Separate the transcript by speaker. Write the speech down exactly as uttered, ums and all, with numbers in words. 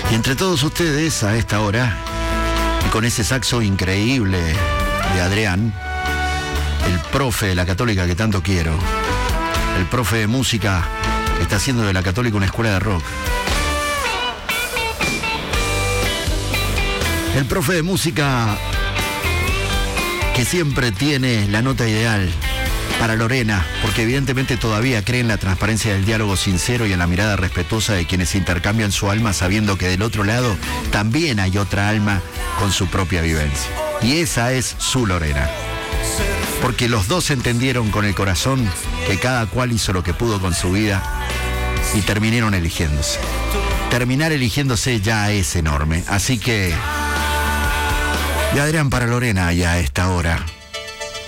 Speaker 1: Y entre todos ustedes a esta hora, y con ese saxo increíble de Adrián, el profe de la Católica que tanto quiero, el profe de música que está haciendo de la Católica una escuela de rock, el profe de música que siempre tiene la nota ideal para Lorena, porque evidentemente todavía cree en la transparencia del diálogo sincero y en la mirada respetuosa de quienes intercambian su alma sabiendo que del otro lado también hay otra alma con su propia vivencia. Y esa es su Lorena. Porque los dos entendieron con el corazón que cada cual hizo lo que pudo con su vida y terminaron eligiéndose. Terminar eligiéndose ya es enorme. Así que, de Adrián para Lorena, ya a esta hora.